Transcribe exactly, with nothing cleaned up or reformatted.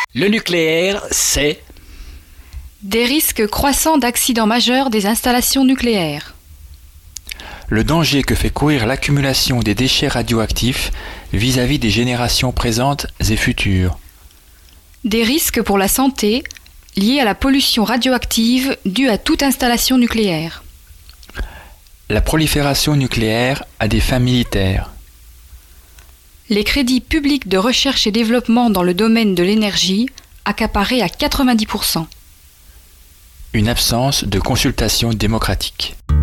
Le nucléaire, c'est des risques croissants d'accidents majeurs des installations nucléaires. Le danger que fait courir l'accumulation des déchets radioactifs vis-à-vis des générations présentes et futures. Des risques pour la santé liés à la pollution radioactive due à toute installation nucléaire. La prolifération nucléaire à des fins militaires. Les crédits publics de recherche et développement dans le domaine de l'énergie accaparés à quatre-vingt-dix pour cent. Une absence de consultation démocratique.